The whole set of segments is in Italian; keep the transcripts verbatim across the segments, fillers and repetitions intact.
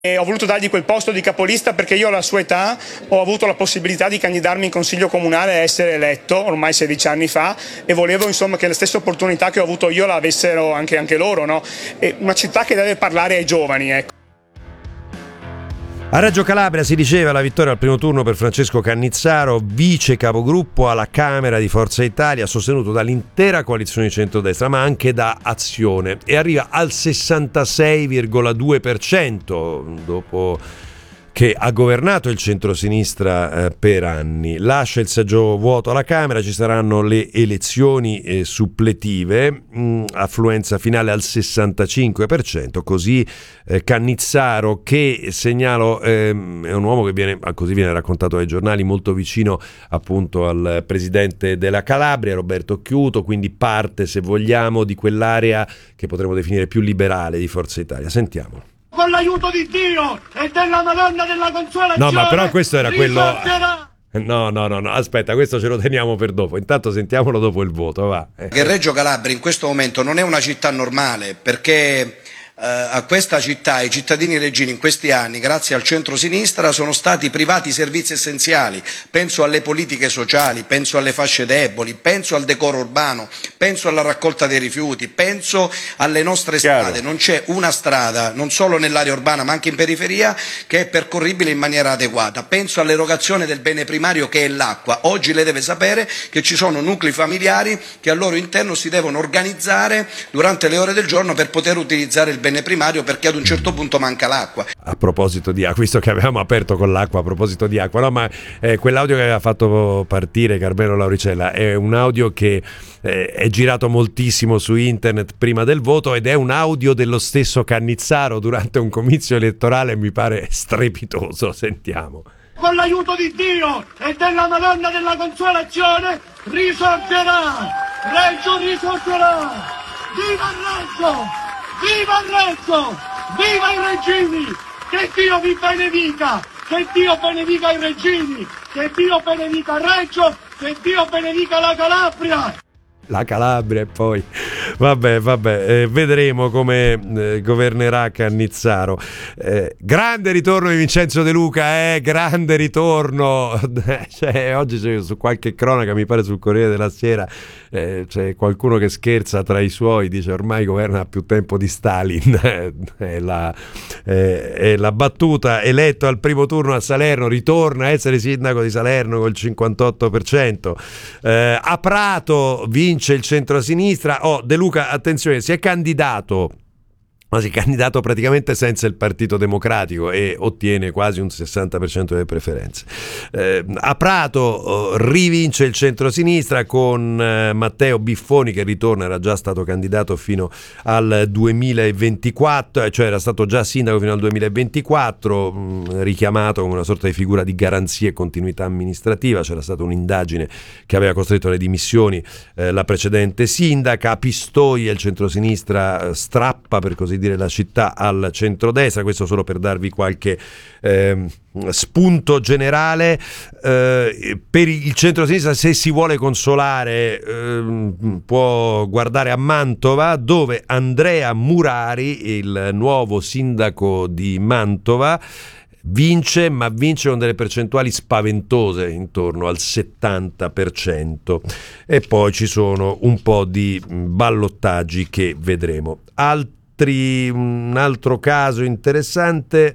E ho voluto dargli quel posto di capolista perché io alla sua età ho avuto la possibilità di candidarmi in consiglio comunale e essere eletto ormai sedici anni fa, e volevo insomma che la stessa opportunità che ho avuto io la avessero anche, anche loro, no? È una città che deve parlare ai giovani, ecco. A Reggio Calabria si riceve la vittoria al primo turno per Francesco Cannizzaro, vice capogruppo alla Camera di Forza Italia, sostenuto dall'intera coalizione di centrodestra, ma anche da Azione, e arriva al sessantasei virgola due per cento dopo che ha governato il centrosinistra eh, per anni. Lascia il seggio vuoto alla Camera, ci saranno le elezioni eh, suppletive, mh, affluenza finale al sessantacinque per cento, così eh, Cannizzaro, che segnalo eh, è un uomo che viene, così viene raccontato dai giornali, molto vicino appunto al presidente della Calabria, Roberto Chiuto, quindi parte, se vogliamo, di quell'area che potremmo definire più liberale di Forza Italia. Sentiamo. Con l'aiuto di Dio e della Madonna della Consolazione. No, ma però questo era quello. Risorgerà. No, no, no, no, aspetta, questo ce lo teniamo per dopo. Intanto sentiamolo dopo il voto, va. Eh. Che Reggio Calabria in questo momento non è una città normale, perché eh, a questa città i cittadini reggini in questi anni, grazie al centro-sinistra, sono stati privati di servizi essenziali. Penso alle politiche sociali, penso alle fasce deboli, penso al decoro urbano, penso alla raccolta dei rifiuti, penso alle nostre Chiaro. strade. Non c'è una strada, non solo nell'area urbana ma anche in periferia, che è percorribile in maniera adeguata. Penso all'erogazione del bene primario che è l'acqua. Oggi lei deve sapere che ci sono nuclei familiari che al loro interno si devono organizzare durante le ore del giorno per poter utilizzare il bene primario, perché ad un certo punto manca l'acqua. A proposito di acqua, visto che avevamo aperto con l'acqua, a proposito di acqua, no, ma eh, quell'audio che aveva fatto partire Carmelo Lauricella è un audio che eh, è girato moltissimo su internet prima del voto, ed è un audio dello stesso Cannizzaro durante un comizio elettorale, mi pare strepitoso. Sentiamo. Con l'aiuto di Dio e della Madonna della Consolazione risorgerà. Reggio risorgerà. Viva Reggio! Viva Reggio! Viva i reggini! Che Dio vi benedica! Che Dio benedica i reggini! Che Dio benedica Reggio! Che Dio benedica la Calabria! La Calabria, e poi vabbè, vabbè, eh, vedremo come eh, governerà Cannizzaro. Eh, grande ritorno di Vincenzo De Luca, eh, grande ritorno. Cioè, oggi c'è su qualche cronaca, mi pare sul Corriere della Sera, eh, c'è qualcuno che scherza tra i suoi, dice ormai governa più tempo di Stalin. è, la, eh, è la battuta. Eletto al primo turno a Salerno, ritorna a essere sindaco di Salerno col cinquantotto per cento. Eh, a Prato vince il centrosinistra. Oh, De Luca, attenzione, si è candidato ma si è candidato praticamente senza il Partito Democratico e ottiene quasi un sessanta per cento delle preferenze. Eh, a Prato oh, rivince il centrosinistra con eh, Matteo Biffoni, che ritorna, era già stato candidato fino al duemilaventiquattro, cioè era stato già sindaco fino al duemilaventiquattro, mh, richiamato come una sorta di figura di garanzia e continuità amministrativa. C'era stata un'indagine che aveva costretto alle dimissioni eh, la precedente sindaca. A Pistoia il centrosinistra eh, strappa, per così dire, la città al centrodestra. Questo solo per darvi qualche eh, spunto generale. Eh, per il centrosinistra, se si vuole consolare, eh, può guardare a Mantova, dove Andrea Murari, il nuovo sindaco di Mantova, vince, ma vince con delle percentuali spaventose, intorno al settanta per cento, e poi ci sono un po' di ballottaggi che vedremo. Altri Un altro caso interessante,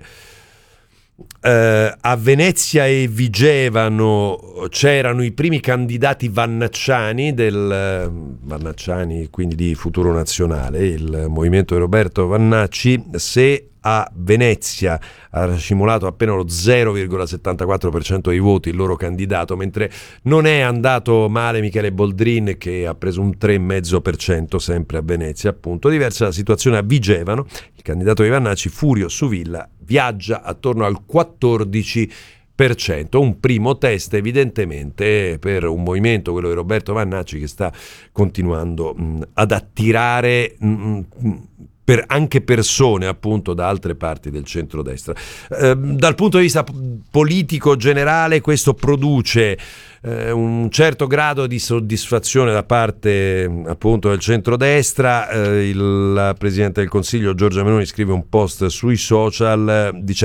eh, a Venezia e Vigevano c'erano i primi candidati vannacciani del Vannacciani, quindi di Futuro Nazionale, il movimento di Roberto Vannacci. Se a Venezia ha simulato appena lo zero virgola settantaquattro per cento dei voti il loro candidato, mentre non è andato male Michele Boldrin, che ha preso un tre virgola cinque per cento sempre a Venezia, appunto. Diversa la situazione a Vigevano. Il candidato di Vannacci, Furio Suvilla, viaggia attorno al quattordici per cento, un primo test evidentemente per un movimento, quello di Roberto Vannacci, che sta continuando mh, ad attirare mh, mh, per anche persone appunto da altre parti del centrodestra. Eh, dal punto di vista politico generale questo produce eh, un certo grado di soddisfazione da parte appunto del centrodestra. Eh, il Presidente del Consiglio Giorgia Meloni scrive un post sui social eh, dicendo